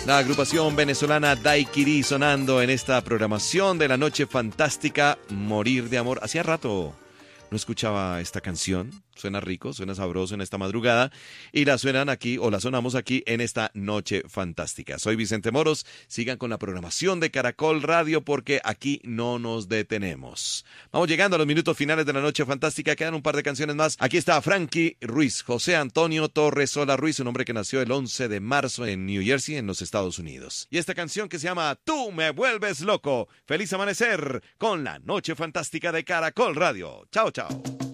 La agrupación venezolana Daiquiri sonando en esta programación de la noche fantástica, Morir de Amor. Hacía rato no escuchaba esta canción. Suena rico, suena sabroso en esta madrugada y la suenan aquí o la sonamos aquí en esta noche fantástica. Soy Vicente Moros, sigan con la programación de Caracol Radio porque aquí no nos detenemos. Vamos llegando a los minutos finales de la noche fantástica, quedan un par de canciones más. Aquí está Frankie Ruiz, José Antonio Torres Sola Ruiz, un hombre que nació el 11 de marzo en New Jersey, en los Estados Unidos. Y esta canción que se llama Tú me vuelves loco. Feliz amanecer con la noche fantástica de Caracol Radio. Chao, chao.